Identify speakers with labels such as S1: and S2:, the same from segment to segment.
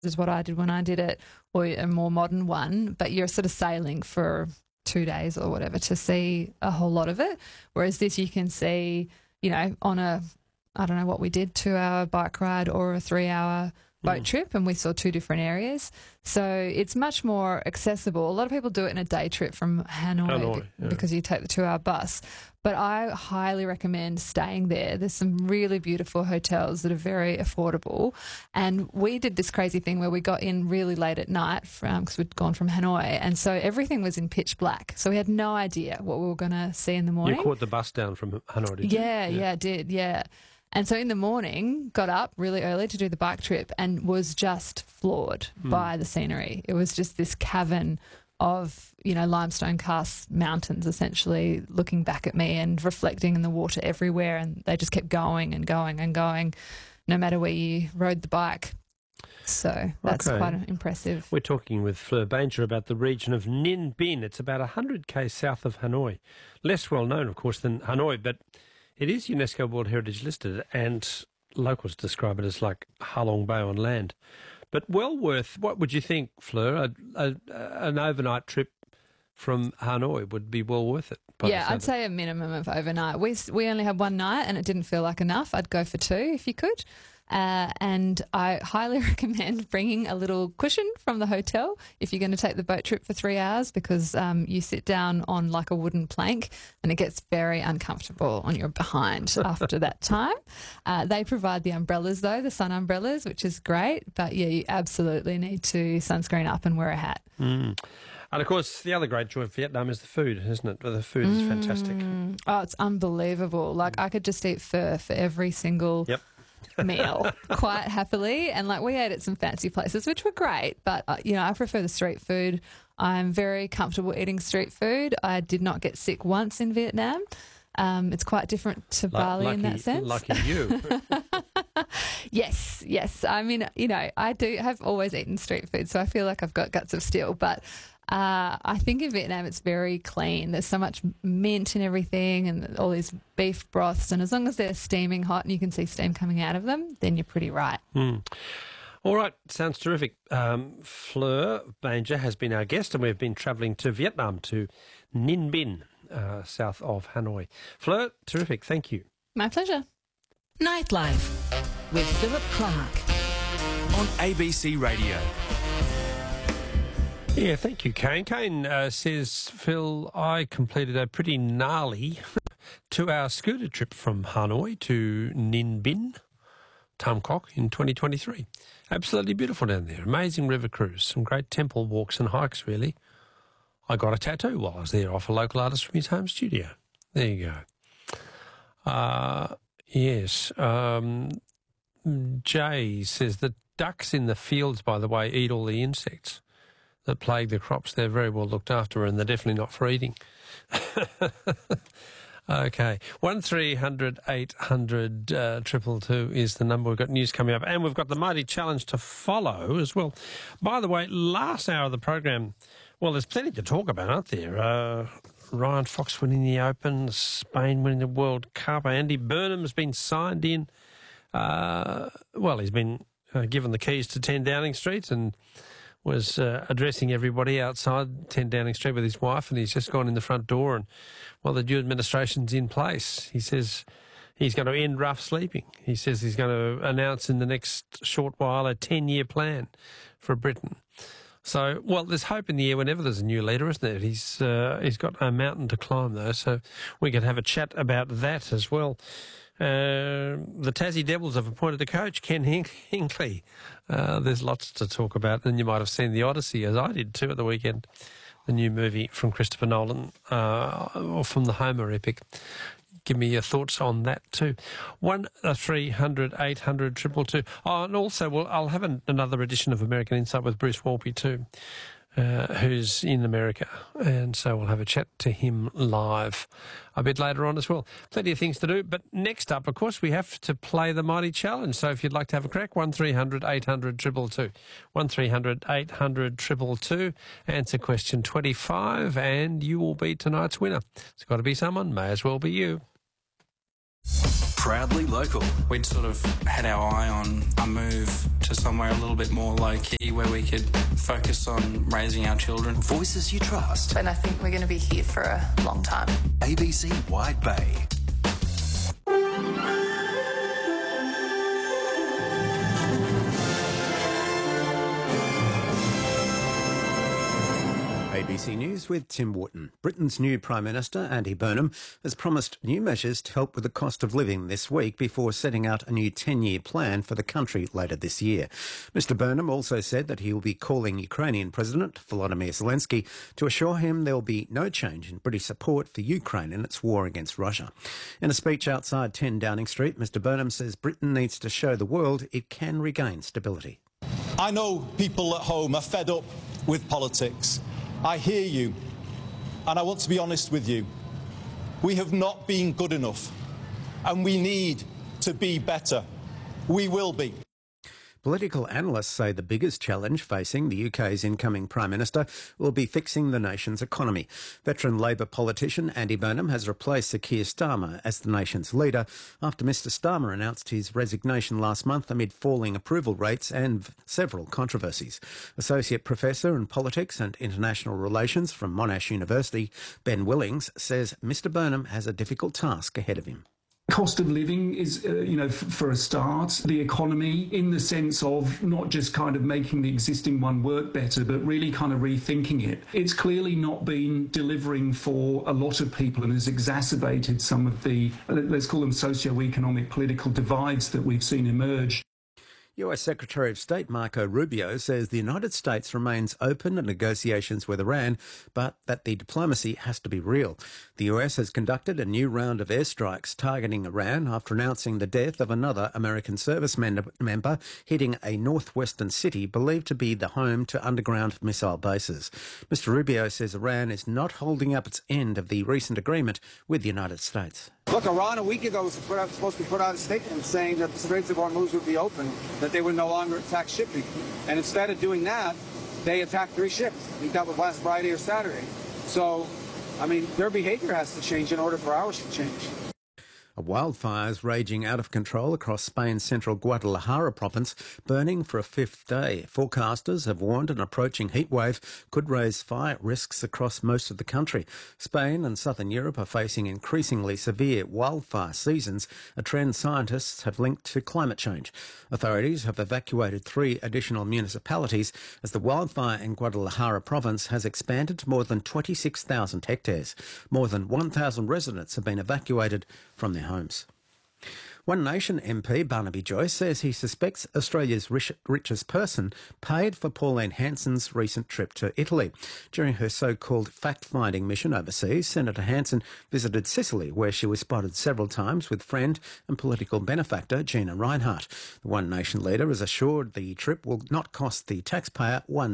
S1: is what I did when I did it, or a more modern one, but you're sort of sailing for 2 days or whatever to see a whole lot of it. Whereas this you can see, on a, I don't know what we did, 2-hour bike ride or a 3-hour boat trip, and we saw 2 different areas. So it's much more accessible. A lot of people do it in a day trip from Hanoi because you take the 2-hour bus. But I highly recommend staying there. There's some really beautiful hotels that are very affordable. And we did this crazy thing where we got in really late at night because we'd gone from Hanoi. And so everything was in pitch black. So we had no idea what we were going to see in the morning.
S2: You caught the bus down from Hanoi, did you?
S1: Yeah, I did, yeah. And so in the morning, got up really early to do the bike trip and was just floored by the scenery. It was just this cavern of, limestone cast mountains essentially looking back at me and reflecting in the water everywhere. And they just kept going and going and going no matter where you rode the bike. So that's quite impressive.
S2: We're talking with Fleur Banger about the region of Ninh Binh. It's about 100 km south of Hanoi. Less well known, of course, than Hanoi, but it is UNESCO World Heritage listed, and locals describe it as like Halong Bay on land. But well worth, what would you think, Fleur? An overnight trip from Hanoi would be well worth it.
S1: Yeah, I'd say a minimum of overnight. We only had one night and it didn't feel like enough. I'd go for 2 if you could. And I highly recommend bringing a little cushion from the hotel if you're going to take the boat trip for 3 hours, because you sit down on like a wooden plank and it gets very uncomfortable on your behind after that time. They provide the umbrellas though, the sun umbrellas, which is great. But yeah, you absolutely need to sunscreen up and wear a hat.
S2: And of course, the other great joy of Vietnam is the food, isn't it? The food is fantastic.
S1: Oh, it's unbelievable. Like I could just eat pho for every single meal quite happily. And like we ate at some fancy places, which were great. But, I prefer the street food. I'm very comfortable eating street food. I did not get sick once in Vietnam. It's quite different to Bali in that sense.
S2: Lucky you.
S1: Yes. I mean, I have always eaten street food, so I feel like I've got guts of steel. But I think in Vietnam it's very clean. There's so much mint and everything and all these beef broths. And as long as they're steaming hot and you can see steam coming out of them, then you're pretty right.
S2: All right, sounds terrific. Fleur Banger has been our guest, and we've been travelling to Vietnam, to Ninh Binh, south of Hanoi. Fleur, terrific. Thank you.
S1: My pleasure.
S3: Nightlife with Philip Clark
S4: on ABC Radio.
S2: Yeah, thank you, Kane. Kane says, Phil, I completed a pretty gnarly 2-hour scooter trip from Hanoi to Ninh Binh, Tam Quoc, in 2023. Absolutely beautiful down there. Amazing river cruise. Some great temple walks and hikes, really. I got a tattoo while I was there off a local artist from his home studio. There you go. Yes. Jay says the ducks in the fields, by the way, eat all the insects that plague the crops. They're very well looked after, and they're definitely not for eating. Okay, 1300 800 222 is the number. We've got news coming up, and we've got the Mighty Challenge to follow as well. By the way, last hour of the program, well, there's plenty to talk about, aren't there? Ryan Fox winning the Open, Spain winning the World Cup, Andy Burnham's been signed in. He's been given the keys to 10 Downing Street and was addressing everybody outside 10 Downing Street with his wife, and he's just gone in the front door, and the new administration's in place. He says he's going to end rough sleeping. He says he's going to announce in the next short while a 10-year plan for Britain. So, there's hope in the air whenever there's a new leader, isn't there? He's got a mountain to climb, though, so we could have a chat about that as well. The Tassie Devils have appointed a coach, Ken Hinkley. There's lots to talk about, and you might have seen The Odyssey, as I did too, at the weekend, the new movie from Christopher Nolan, or from the Homer epic. Give me your thoughts on that too. 1300 800 222. Oh, and also, I'll have another edition of American Insight with Bruce Walpy too, who's in America, and so we'll have a chat to him live a bit later on as well. Plenty of things to do, but next up, of course, we have to play the Mighty Challenge. So if you'd like to have a crack, 1300 800 222. 1300 800 222. Answer question 25, and you will be tonight's winner. It's got to be someone. May as well be you.
S4: Proudly local.
S5: We'd sort of had our eye on a move to somewhere a little bit more low-key where we could focus on raising our children.
S4: Voices you trust.
S6: And I think we're going to be here for a long time.
S4: ABC Wide Bay.
S7: ABC News with Tim Wootton. Britain's new Prime Minister, Andy Burnham, has promised new measures to help with the cost of living this week before setting out a new 10-year plan for the country later this year. Mr Burnham also said that he will be calling Ukrainian President Volodymyr Zelensky to assure him there will be no change in British support for Ukraine in its war against Russia. In a speech outside 10 Downing Street, Mr Burnham says Britain needs to show the world it can regain stability.
S8: I know people at home are fed up with politics. I hear you, and I want to be honest with you. We have not been good enough, and we need to be better. We will be.
S7: Political analysts say the biggest challenge facing the UK's incoming Prime Minister will be fixing the nation's economy. Veteran Labor politician Andy Burnham has replaced Sir Keir Starmer as the nation's leader after Mr Starmer announced his resignation last month amid falling approval rates and several controversies. Associate Professor in Politics and International Relations from Monash University, Ben Willings, says Mr Burnham has a difficult task ahead of him.
S9: Cost of living is, for a start, the economy in the sense of not just kind of making the existing one work better, but really kind of rethinking it. It's clearly not been delivering for a lot of people and has exacerbated some of the, let's call them socio-economic political divides that we've seen emerge.
S7: US Secretary of State Marco Rubio says the United States remains open to negotiations with Iran, but that the diplomacy has to be real. The US has conducted a new round of airstrikes targeting Iran after announcing the death of another American service member hitting a northwestern city believed to be the home to underground missile bases. Mr Rubio says Iran is not holding up its end of the recent agreement with the United States.
S10: Look, Iran a week ago was supposed to put out a statement saying that the Straits of Hormuz would be open, that they would no longer attack shipping. And instead of doing that, they attacked 3 ships. We dealt with last Friday or Saturday. So, I mean, their behavior has to change in order for ours to change.
S7: A wildfire is raging out of control across Spain's central Guadalajara province, burning for a 5th day. Forecasters have warned an approaching heatwave could raise fire risks across most of the country. Spain and southern Europe are facing increasingly severe wildfire seasons, a trend scientists have linked to climate change. Authorities have evacuated 3 additional municipalities as the wildfire in Guadalajara province has expanded to more than 26,000 hectares. More than 1,000 residents have been evacuated from their homes. One Nation MP Barnaby Joyce says he suspects Australia's richest person paid for Pauline Hanson's recent trip to Italy. During her so-called fact-finding mission overseas, Senator Hanson visited Sicily, where she was spotted several times with friend and political benefactor Gina Rinehart. The One Nation leader is assured the trip will not cost the taxpayer $1.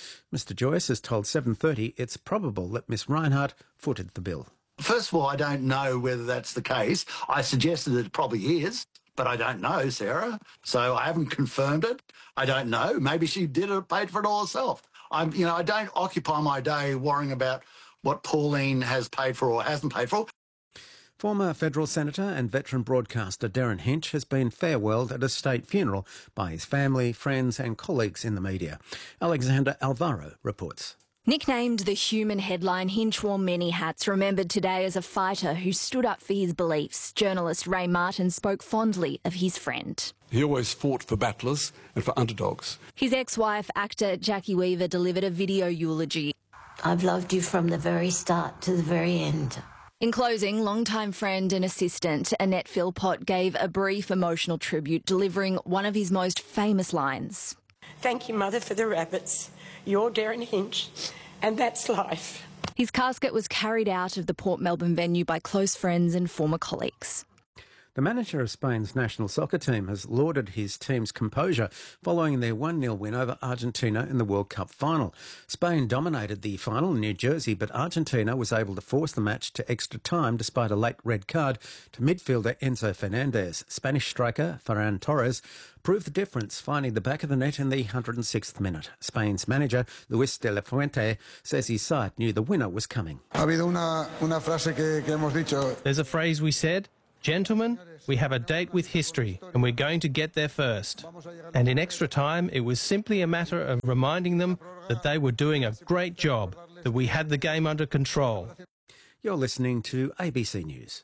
S7: Mr Joyce has told 7:30 it's probable that Miss Rinehart footed the bill.
S11: First of all, I don't know whether that's the case. I suggested it probably is, but I don't know, Sarah. So I haven't confirmed it. I don't know. Maybe she did it, paid for it all herself. I don't occupy my day worrying about what Pauline has paid for or hasn't paid for.
S7: Former federal senator and veteran broadcaster Darren Hinch has been farewelled at a state funeral by his family, friends and colleagues in the media. Alexander Alvaro reports.
S12: Nicknamed the human headline, Hinch wore many hats, remembered today as a fighter who stood up for his beliefs. Journalist Ray Martin spoke fondly of his friend.
S13: He always fought for battlers and for underdogs.
S12: His ex-wife, actor Jackie Weaver, delivered a video eulogy.
S14: I've loved you from the very start to the very end.
S12: In closing, longtime friend and assistant Annette Philpott gave a brief emotional tribute, delivering one of his most famous lines.
S15: Thank you, Mother, for the rabbits. You're Darren Hinch, and that's life.
S12: His casket was carried out of the Port Melbourne venue by close friends and former colleagues.
S7: The manager of Spain's national soccer team has lauded his team's composure following their 1-0 win over Argentina in the World Cup final. Spain dominated the final in New Jersey, but Argentina was able to force the match to extra time despite a late red card to midfielder Enzo Fernandez. Spanish striker Ferran Torres proved the difference, finding the back of the net in the 106th minute. Spain's manager, Luis de la Fuente, says his side knew the winner was coming.
S16: There's a phrase we said, Gentlemen, we have a date with history and we're going to get there first. And in extra time, it was simply a matter of reminding them that they were doing a great job, that we had the game under control.
S7: You're listening to ABC News.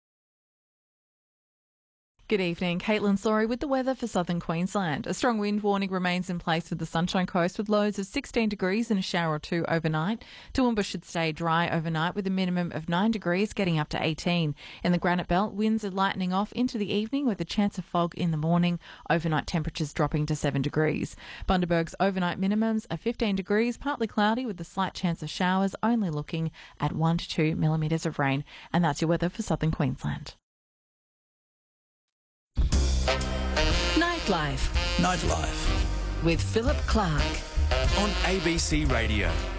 S17: Good evening, Caitlin Sorry with the weather for southern Queensland. A strong wind warning remains in place for the Sunshine Coast with lows of 16 degrees and a shower or two overnight. Toowoomba should stay dry overnight with a minimum of 9 degrees getting up to 18. In the Granite Belt, winds are lightening off into the evening with a chance of fog in the morning. Overnight temperatures dropping to 7 degrees. Bundaberg's overnight minimums are 15 degrees, partly cloudy with a slight chance of showers, only looking at 1 to 2 millimetres of rain. And that's your weather for southern Queensland.
S3: Nightlife
S4: Nightlife
S3: with Philip Clark
S4: on ABC Radio.